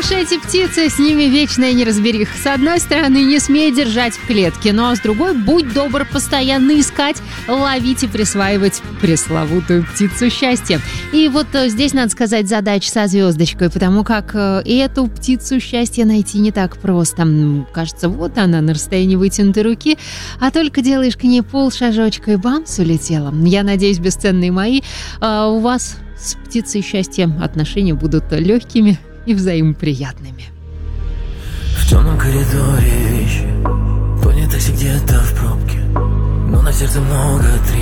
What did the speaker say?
Знаешь, эти птицы, с ними вечная неразбериха. С одной стороны, не смей держать в клетке, ну а с другой, будь добр постоянно искать, ловить и присваивать пресловутую птицу счастья. И вот здесь, надо сказать, задача со звездочкой, потому как эту птицу счастья найти не так просто. Кажется, вот она на расстоянии вытянутой руки, а только делаешь к ней полшажочка и бамс, улетела. Я надеюсь, бесценные мои, у вас с птицей счастья отношения будут легкими и взаимоприятными. В темном коридоре вещи, понял такси где-то в пробке, но на сердце много